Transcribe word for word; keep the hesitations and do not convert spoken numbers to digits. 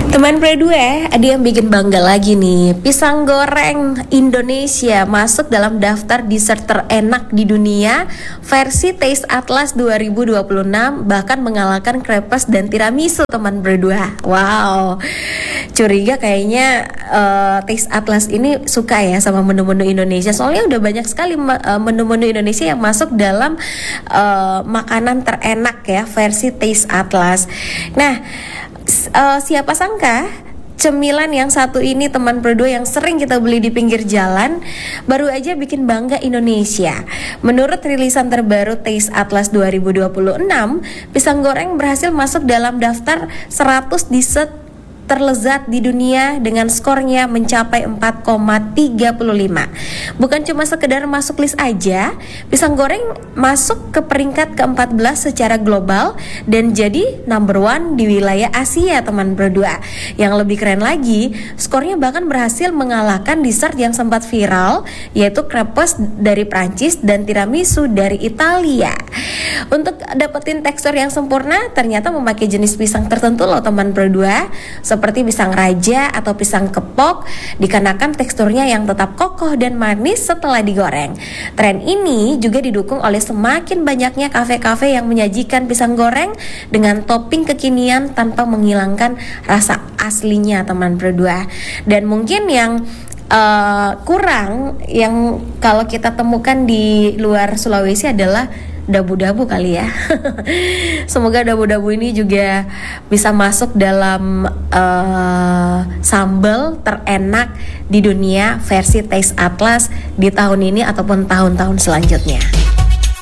Teman berdua, ada yang bikin bangga lagi nih. Pisang goreng Indonesia masuk dalam daftar dessert terenak di dunia versi Taste Atlas dua ribu dua puluh enam, bahkan mengalahkan crepes dan tiramisu, teman berdua. Wow, curiga kayaknya uh, Taste Atlas ini suka ya sama menu-menu Indonesia. Soalnya udah banyak sekali uh, menu-menu Indonesia yang masuk dalam uh, makanan terenak ya versi Taste Atlas. Nah, Uh, siapa sangka cemilan yang satu ini, teman berdua, yang sering kita beli di pinggir jalan, baru aja bikin bangga Indonesia. Menurut rilisan terbaru Taste Atlas dua ribu dua puluh enam, pisang goreng berhasil masuk dalam daftar seratus dessert terlezat di dunia dengan skornya mencapai empat koma tiga lima. Bukan cuma sekedar masuk list aja, pisang goreng masuk ke peringkat keempat belas secara global dan jadi number one di wilayah Asia, teman berdua. Yang lebih keren lagi, skornya bahkan berhasil mengalahkan dessert yang sempat viral, yaitu crepes dari Prancis dan tiramisu dari Italia. Untuk dapetin tekstur yang sempurna, ternyata memakai jenis pisang tertentu loh, teman berdua, seperti pisang raja atau pisang kepok, dikarenakan teksturnya yang tetap kokoh dan manis setelah digoreng. Tren ini juga didukung oleh semakin banyaknya kafe-kafe yang menyajikan pisang goreng dengan topping kekinian tanpa menghilangkan rasa aslinya, teman berdua. Dan mungkin yang uh, kurang, yang kalau kita temukan di luar Sulawesi adalah dabu-dabu kali ya. Semoga dabu-dabu ini juga bisa masuk dalam uh, sambal terenak di dunia versi Taste Atlas di tahun ini ataupun tahun-tahun selanjutnya.